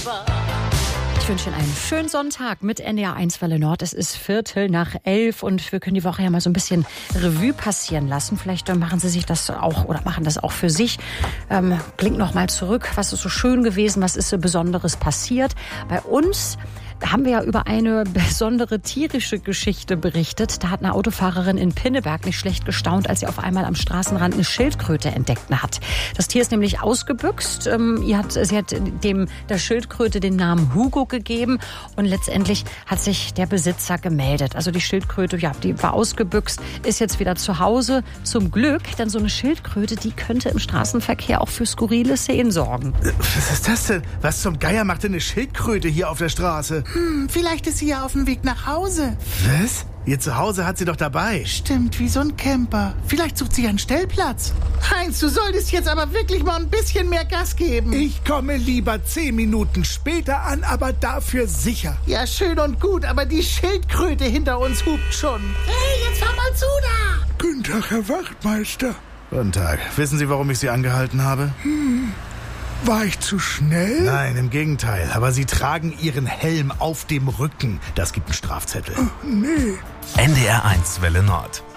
Ich wünsche Ihnen einen schönen Sonntag mit NDR 1 Welle Nord. Es ist 11:15 und wir können die Woche ja mal so ein bisschen Revue passieren lassen. Vielleicht machen Sie sich das auch oder machen das auch für sich. Blinkt noch mal zurück. Was ist so schön gewesen? Was ist so Besonderes passiert? Bei uns haben wir ja über eine besondere tierische Geschichte berichtet. Da hat eine Autofahrerin in Pinneberg nicht schlecht gestaunt, als sie auf einmal am Straßenrand eine Schildkröte entdeckt hat. Das Tier ist nämlich ausgebüxt. Sie hat der Schildkröte den Namen Hugo gegeben und letztendlich hat sich der Besitzer gemeldet. Also die Schildkröte, ja, die war ausgebüxt, ist jetzt wieder zu Hause. Zum Glück, denn so eine Schildkröte, die könnte im Straßenverkehr auch für skurrile Szenen sorgen. Was ist das denn? Was zum Geier macht denn eine Schildkröte hier auf der Straße? Vielleicht ist sie ja auf dem Weg nach Hause. Was? Ihr Zuhause hat sie doch dabei. Stimmt, wie so ein Camper. Vielleicht sucht sie einen Stellplatz. Heinz, du solltest jetzt aber wirklich mal ein bisschen mehr Gas geben. Ich komme lieber 10 Minuten später an, aber dafür sicher. Ja, schön und gut, aber die Schildkröte hinter uns hupt schon. Hey, jetzt fahr mal zu da! Guten Tag, Herr Wachtmeister. Guten Tag. Wissen Sie, warum ich Sie angehalten habe? War ich zu schnell? Nein, im Gegenteil. Aber Sie tragen Ihren Helm auf dem Rücken. Das gibt einen Strafzettel. Nee. NDR 1 Welle Nord.